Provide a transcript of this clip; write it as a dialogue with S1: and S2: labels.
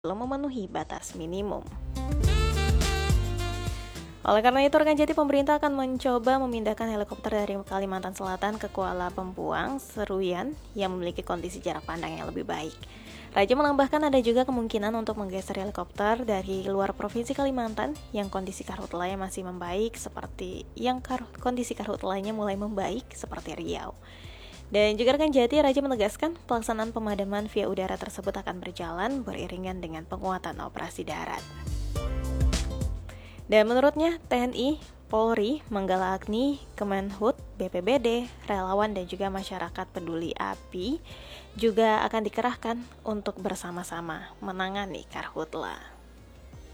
S1: belum memenuhi batas minimum. Oleh karena itu, rekan Jati, pemerintah akan mencoba memindahkan helikopter dari Kalimantan Selatan ke Kuala Pembuang, Seruyan, yang memiliki kondisi jarak pandang yang lebih baik. Raja menambahkan ada juga kemungkinan untuk menggeser helikopter dari luar Provinsi Kalimantan yang kondisi karhutlanya masih membaik kondisi karhutlanya mulai membaik seperti Riau. Dan juga rekan Jati, Raja menegaskan pelaksanaan pemadaman via udara tersebut akan berjalan beriringan dengan penguatan operasi darat. Dan menurutnya, TNI, Polri, Manggala Agni, Kemenhub, BPBD, relawan dan juga masyarakat peduli API juga akan dikerahkan untuk bersama-sama menangani karhutla.